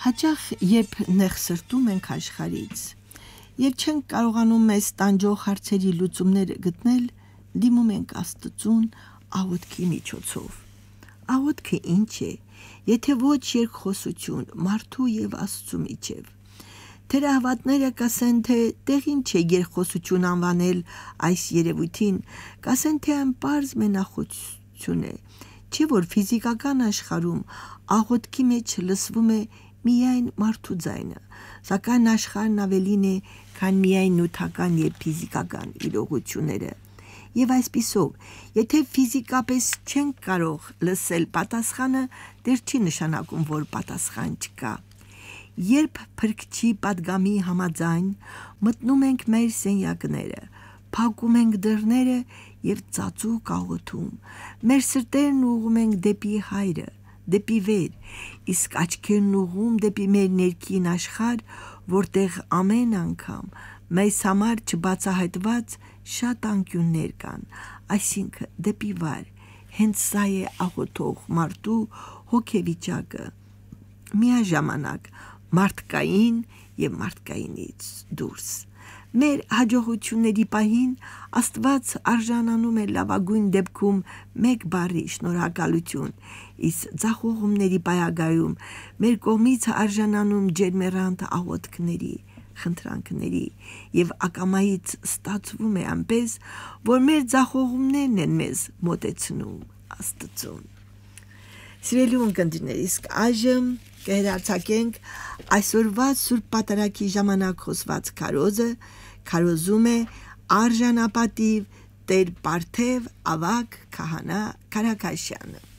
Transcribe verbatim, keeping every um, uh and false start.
Հաճախ երբ նեղ սրտում ենք աշխարհից եւ չենք կարողանում մեզ տանջող հարցերի լուծումները գտնել, դիմում ենք Աստծուն աղոթքի միջոցով։ Աղոթքը ինչ է, եթե ոչ երկխոսություն մարդու եւ Աստծու միջև։ Թերահավատները կասեն, թե տեղ ինչ է երկխոսություն անվանել այս երևույթին, կասեն, թե այն պարզ մենախոսություն է, չէ՞ որ ֆիզիկական աշխարհում աղոթքի մեջ լսվում է միայն մարդու ձայնը, սակայն աշխարհն ավելին է, քան միայն նյութական եւ ֆիզիկական իրողությունները։ Եվ այսպիսով, եթե ֆիզիկապես չենք կարող լսել պատասխանը, դեռ չի նշանակում, որ պատասխան չկա։ Երբ փրկչի պատգամի համաձայն մտնում ենք մեր սենյակները, փակում ենք դռները եւ ծածուկ աղոթում, մեր սրտերն ուղղում ենք դեպի Հայրը, դեպի վեր, իսկ աչքերն ուղղում դեպի մեր ներքին աշխարհ, որտեղ ամեն անգամ մեզ համար չբացահայտված շատ անկյուններ կան, այսինքն դեպի վար։ Հենց սա է աղոթող մարդու հոգեվիճակը, միաժամանակ մարդկային եւ մարդկայինից դուրս։ Մեր հաջողությունների պահին Աստված արժանանում է լավագույն դեպքում մեկ բառի շնորհակալություն, իսկ ձախողումների պայագայում մեր կողմից արժանանում ջերմեռանդ աղոթքների, խնդրանքների եւ ակամայից ստացվում է այնպես, որ մեր ձախողումներն են մեզ մոտեցնում Աստծուն։ Սիրելի ունկնդիրներ, իսկ այժմ կհերարցակենք այսօրվա Սուրբ Պատարագի ժամանակ խոսված քարոզը, քարոզում է արժանապատիվ Տեր Պարթև Ավագ քահանա Քարաքաշյանը։